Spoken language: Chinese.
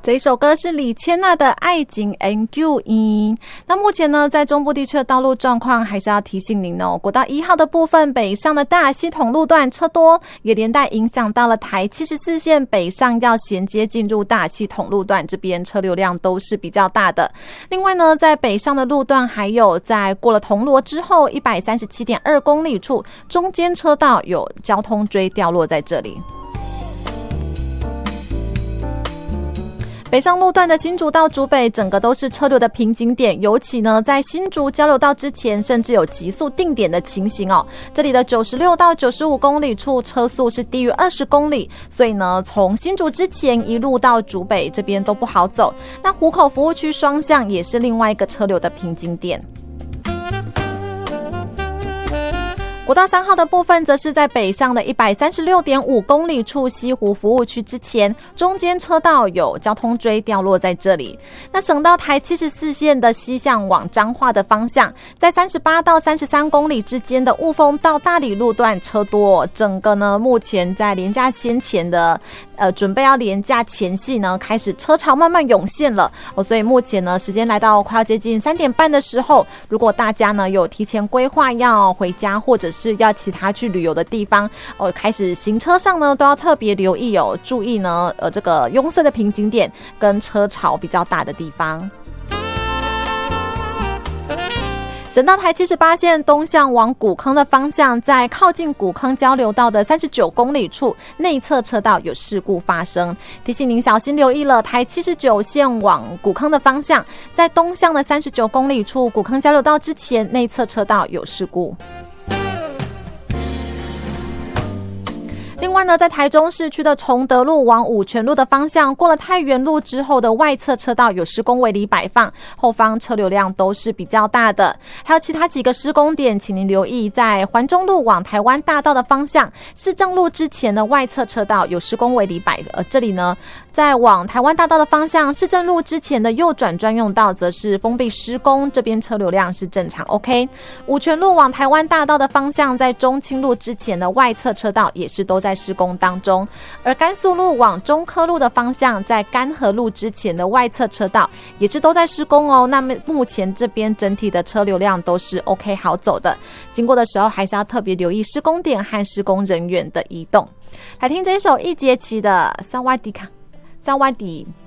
这一首歌是李千娜的《爱情 and you in》。那目前呢，在中部地区的道路状况还是要提醒您哦。国道1号的部分，北上的大系统路段车多，也连带影响到了台74线北上要衔接进入大系统路段，这边车流量都是比较大的。另外呢，在北上的路段，还有在过了铜锣之后 137.2 公里处，中间车道有交通锥掉落在这里。北上路段的新竹到竹北，整个都是车流的瓶颈点，尤其呢在新竹交流道之前，甚至有急速定点的情形哦。这里的96到95公里处车速是低于20公里，所以呢从新竹之前一路到竹北这边都不好走。那湖口服务区双向也是另外一个车流的瓶颈点。国道3号的部分则是在北上的 136.5 公里处西湖服务区之前，中间车道有交通锥掉落在这里。那省道台74线的西向往彰化的方向，在38到33公里之间的雾峰到大里路段车多，整个呢目前在连假先前的准备要连假前夕呢，开始车潮慢慢涌现了所以目前呢时间来到快要接近3点半的时候，如果大家呢有提前规划要回家或者是要其他去旅游的地方开始行车上呢都要特别留意注意呢这个拥塞的瓶颈点跟车潮比较大的地方。省道台78线东向往古坑的方向，在靠近古坑交流道的39公里处内侧车道有事故发生，提醒您小心留意了。台79线往古坑的方向，在东向的39公里处古坑交流道之前内侧车道有事故。另外呢，在台中市区的崇德路往五权路的方向，过了太原路之后的外侧车道有施工围篱摆放，后方车流量都是比较大的。还有其他几个施工点，请您留意，在环中路往台湾大道的方向，市政路之前的外侧车道有施工围篱摆这里呢，在往台湾大道的方向，市政路之前的右转专用道则是封闭施工，这边车流量是正常 OK。五权路往台湾大道的方向，在中清路之前的外侧车道也是都在施工当中，而甘肃路往中科路的方向，在甘和路之前的外侧车道也是都在施工哦。那么目前这边整体的车流量都是 OK 好走的，经过的时候还是要特别留意施工点和施工人员的移动。来听这一首易杰奇的萨瓦迪卡萨瓦迪。